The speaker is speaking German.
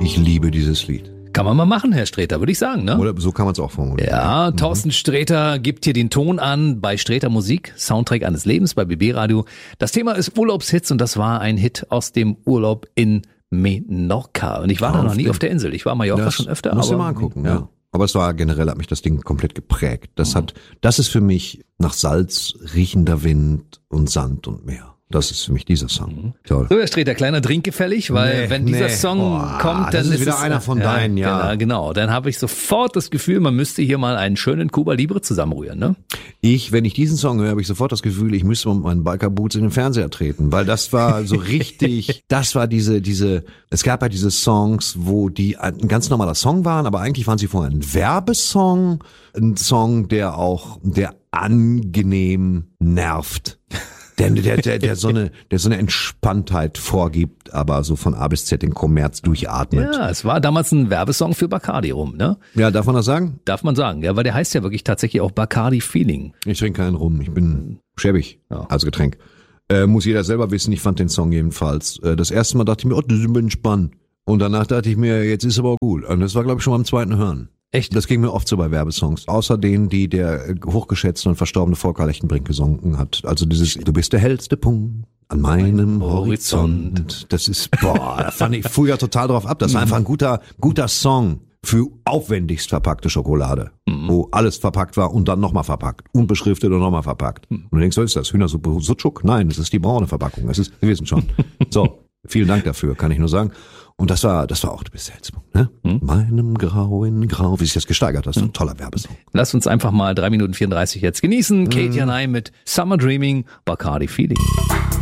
Ich liebe dieses Lied. Kann man mal machen, Herr Sträter, würde ich sagen, ne? Oder so kann man es auch formulieren. Ja, Thorsten Sträter gibt hier den Ton an bei Sträter Musik, Soundtrack eines Lebens bei BB Radio. Das Thema ist Urlaubshits und das war ein Hit aus dem Urlaub in Menorca. Und ich war da noch nie auf der Insel. Ich war Mallorca schon öfter. Musst du mal angucken, ja. Aber es war generell, hat mich das Ding komplett geprägt. Das ist für mich nach Salz riechender Wind und Sand und Meer. Das ist für mich dieser Song. Toll. So, Herr Sträter, kleiner Drink gefällig, weil wenn dieser Song kommt, dann ist wieder einer von deinen, ja. Genau, dann habe ich sofort das Gefühl, man müsste hier mal einen schönen Cuba Libre zusammenrühren, ne? Wenn ich diesen Song höre, habe ich sofort das Gefühl, ich müsste mit meinen Biker-Boots in den Fernseher treten, weil das war so richtig, es gab ja diese Songs, wo die ein ganz normaler Song waren, aber eigentlich waren sie vorher ein Werbesong, ein Song, der angenehm nervt. Der so eine Entspanntheit vorgibt, aber so von A bis Z den Kommerz durchatmet. Ja, es war damals ein Werbesong für Bacardi rum, ne? Ja, darf man das sagen? Darf man sagen, ja, weil der heißt ja wirklich tatsächlich auch Bacardi Feeling. Ich trinke keinen Rum, ich bin schäbig als Getränk. Muss jeder selber wissen, ich fand den Song jedenfalls. Das erste Mal dachte ich mir, das ist entspannt. Und danach dachte ich mir, jetzt ist aber auch gut. Und das war, glaube ich, schon beim zweiten Hören. Echt? Das ging mir oft so bei Werbesongs. Außer denen, die der hochgeschätzte und verstorbene Volker Lechtenbrink gesungen hat. Also dieses, du bist der hellste Punkt an meinem Horizont. Das ist, da fand ich früher total drauf ab. Das war einfach ein guter Song für aufwendigst verpackte Schokolade. Wo alles verpackt war und dann nochmal verpackt. Unbeschriftet und nochmal verpackt. Und du denkst, was ist das? Hühnersuppe Sucuk? Nein, das ist die braune Verpackung. Sie wissen schon. So, vielen Dank dafür, kann ich nur sagen. Und das war auch, du bist der hellste Punkt, ne? Meinem grauen Grau, wie sich das gesteigert hat, das ist ein toller Werbesong. Lass uns einfach mal 3 Minuten 34 jetzt genießen. Katie and I mit Summer Dreaming, Bacardi Feeling.